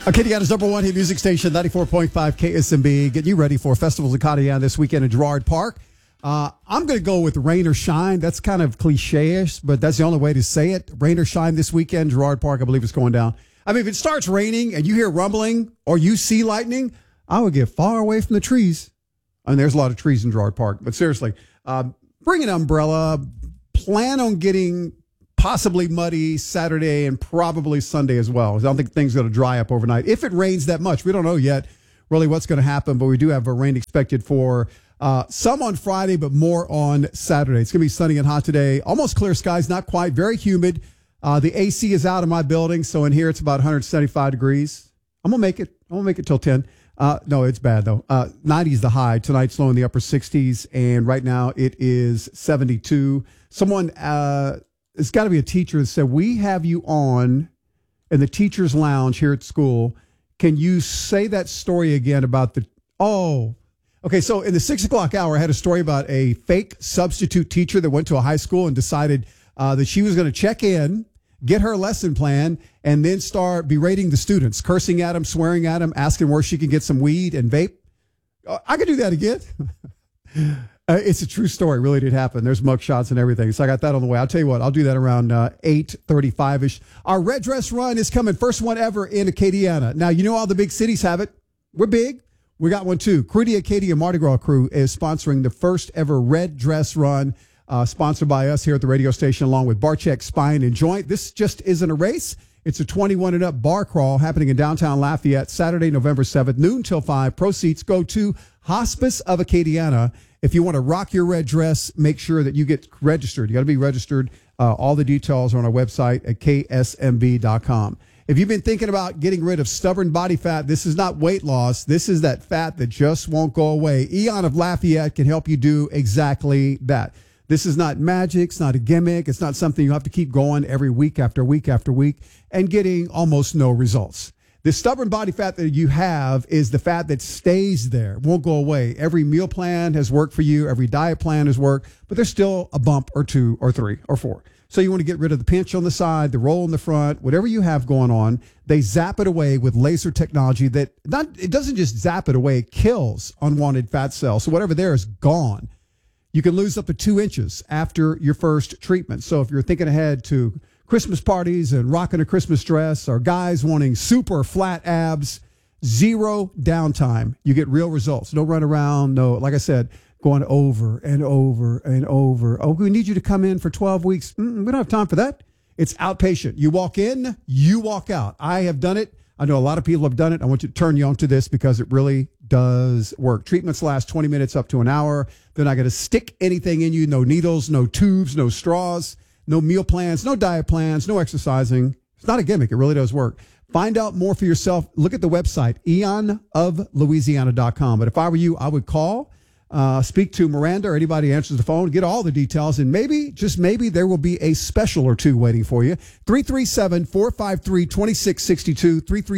Acadiana's number one hit music station, 94.5 KSMB. Getting you ready for Festivals of Acadiana this weekend in Girard Park. I'm going to go with rain or shine. That's kind of cliche-ish, but that's the only way to say it. Rain or shine this weekend, Girard Park, I believe it's going down. I mean, if it starts raining and you hear rumbling or you see lightning, I would get far away from the trees. I mean, there's a lot of trees in Girard Park, but seriously, bring an umbrella. Plan on getting possibly muddy Saturday and probably Sunday as well. I don't think things are going to dry up overnight. If it rains that much, we don't know yet really what's going to happen, but we do have a rain expected for some on Friday, but more on Saturday. It's going to be sunny and hot today. Almost clear skies, not quite, very humid. The AC is out of my building, so in here it's about 175 degrees. I'm going to make it. I'm going to make it till 10. No, it's bad, though. 90 is the high. Tonight's low in the upper 60s, and right now it is 72. Someone... it's got to be a teacher that said, we have you on in the teacher's lounge here at school. Can you say that story again about okay. So in the 6 o'clock hour, I had a story about a fake substitute teacher that went to a high school and decided that she was going to check in, get her lesson plan, and then start berating the students, cursing at them, swearing at them, asking where she can get some weed and vape. I could do that again. It's a true story. Really did happen. There's mug shots and everything. So I got that on the way. I'll tell you what, I'll do that around 8:35-ish. Our Red Dress Run is coming. First one ever in Acadiana. Now, you know all the big cities have it. We're big. We got one too. Crudy Acadia Mardi Gras crew is sponsoring the first ever Red Dress Run, sponsored by us here at the radio station along with Barcheck Spine and Joint. This just isn't a race. It's a 21 and up bar crawl happening in downtown Lafayette, Saturday, November 7th, noon till 5. Proceeds go to Hospice of Acadiana. If you want to rock your red dress, make sure that you get registered. You got to be registered. All the details are on our website at ksmb.com. If you've been thinking about getting rid of stubborn body fat, this is not weight loss. This is that fat that just won't go away. Eon of Lafayette can help you do exactly that. This is not magic. It's not a gimmick. It's not something you have to keep going every week after week after week and getting almost no results. The stubborn body fat that you have is the fat that stays there, won't go away. Every meal plan has worked for you. Every diet plan has worked, but there's still a bump or two or three or four. So you want to get rid of the pinch on the side, the roll in the front, whatever you have going on. They zap it away with laser technology it doesn't just zap it away, it kills unwanted fat cells. So whatever there is gone. You can lose up to 2 inches after your first treatment. So if you're thinking ahead to Christmas parties and rocking a Christmas dress, or guys wanting super flat abs, 0 downtime. You get real results. No run around. No, like I said, going over and over and over. Oh, we need you to come in for 12 weeks. We don't have time for that. It's outpatient. You walk in, you walk out. I have done it. I know a lot of people have done it. I want you to turn you on to this because it really does work. Treatments last 20 minutes up to an hour. They're not going to stick anything in you. No needles, no tubes, no straws. No meal plans, no diet plans, no exercising. It's not a gimmick. It really does work. Find out more for yourself. Look at the website, eonoflouisiana.com. But if I were you, I would call, speak to Miranda or anybody who answers the phone, get all the details, and maybe, just maybe, there will be a special or two waiting for you. 337-453-2662,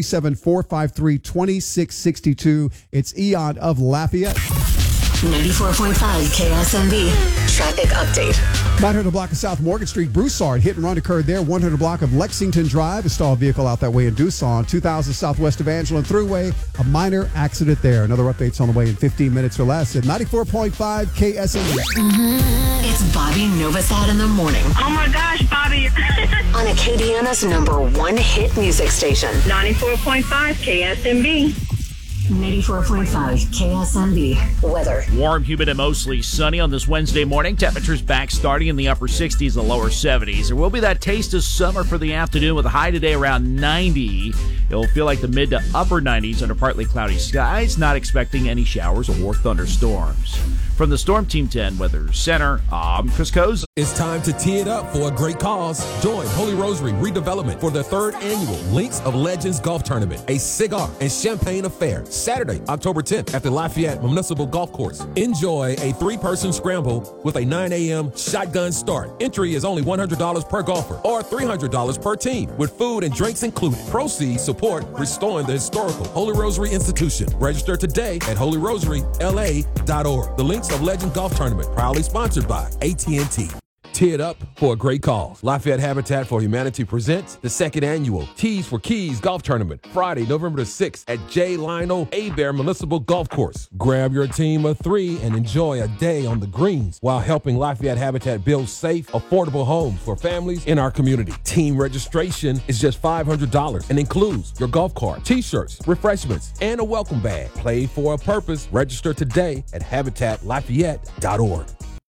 337-453-2662. It's Eon of Lafayette. 94.5 KSMB. Traffic update. 900 block of South Morgan Street, Broussard. Hit and run occurred there. 100 block of Lexington Drive. A stalled vehicle out that way in Doosan. 2000 Southwest Evangeline Thruway. A minor accident there. Another update's on the way in 15 minutes or less at 94.5 KSMB. It's Bobby Novosad in the morning. Oh my gosh, Bobby. On Acadiana's number one hit music station. 94.5 KSMB. 94.5 KSMB. Weather. Warm, humid, and mostly sunny on this Wednesday morning. Temperatures back starting in the upper 60s and lower 70s. There will be that taste of summer for the afternoon with a high today around 90. It'll feel like the mid to upper 90s under partly cloudy skies. Not expecting any showers or thunderstorms. From the Storm Team 10 Weather Center, I'm Chris Coz. It's time to tee it up for a great cause. Join Holy Rosary Redevelopment for their 3rd annual Links of Legends Golf Tournament, a cigar and champagne affair. Saturday, October 10th at the Lafayette Municipal Golf Course. Enjoy a 3-person scramble with a 9 a.m. shotgun start. Entry is only $100 per golfer or $300 per team with food and drinks included. Proceeds support restoring the historical Holy Rosary Institution. Register today at holyrosaryla.org. The Links of Legend Golf Tournament, proudly sponsored by AT&T. Tee it up for a great cause. Lafayette Habitat for Humanity presents the second annual Tees for Keys Golf Tournament, Friday, November the 6th at J. Lionel Abear Municipal Golf Course. Grab your team of 3 and enjoy a day on the greens while helping Lafayette Habitat build safe, affordable homes for families in our community. Team registration is just $500 and includes your golf cart, t-shirts, refreshments, and a welcome bag. Play for a purpose. Register today at habitatlafayette.org.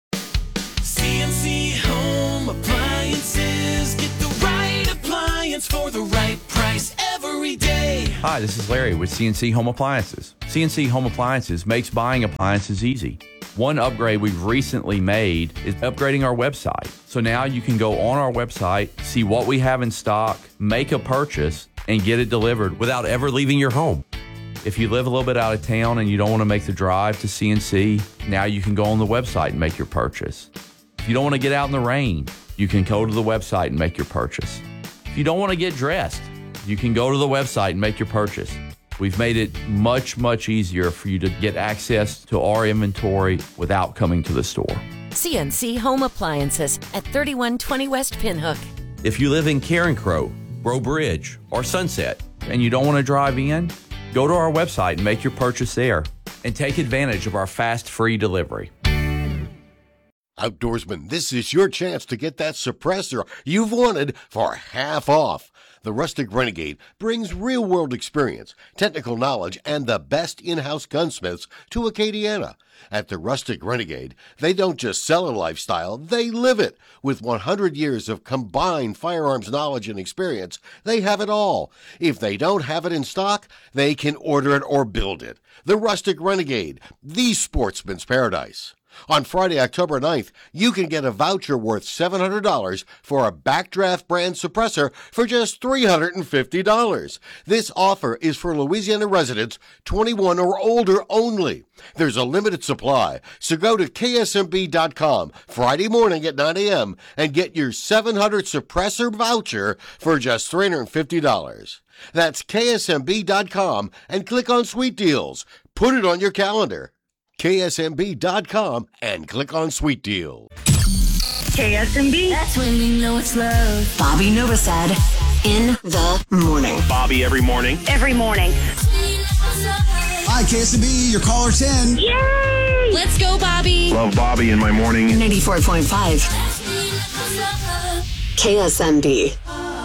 CNC Home Appliances. Get the right appliance for the right price every day. Hi, this is Larry with CNC Home Appliances. CNC Home Appliances makes buying appliances easy. One upgrade we've recently made is upgrading our website. So now you can go on our website, see what we have in stock, make a purchase, and get it delivered without ever leaving your home. If you live a little bit out of town and you don't want to make the drive to CNC, now you can go on the website and make your purchase. If you don't want to get out in the rain, you can go to the website and make your purchase. If you don't want to get dressed, you can go to the website and make your purchase. We've made it much, much easier for you to get access to our inventory without coming to the store. CNC Home Appliances at 3120 West Pinhook. If you live in Carencro, Breaux Bridge, or Sunset, and you don't want to drive in, go to our website and make your purchase there, and take advantage of our fast, free delivery. Outdoorsman, this is your chance to get that suppressor you've wanted for half off. The Rustic Renegade brings real-world experience, technical knowledge, and the best in-house gunsmiths to Acadiana. At the Rustic Renegade, they don't just sell a lifestyle, they live it. With 100 years of combined firearms knowledge and experience, they have it all. If they don't have it in stock, they can order it or build it. The Rustic Renegade, the sportsman's paradise. On Friday, October 9th, you can get a voucher worth $700 for a Backdraft brand suppressor for just $350. This offer is for Louisiana residents 21 or older only. There's a limited supply, so go to ksmb.com Friday morning at 9 a.m. and get your 700 suppressor voucher for just $350. That's ksmb.com and click on Sweet Deals. Put it on your calendar. KSMB.com and click on Sweet Deal. KSMB. That's when you know it's love. Bobby Novosad in the morning. Bobby every morning. Every morning. Hi, KSMB, your caller 10. Yay! Let's go, Bobby. Love Bobby in my morning. 94.5. KSMB.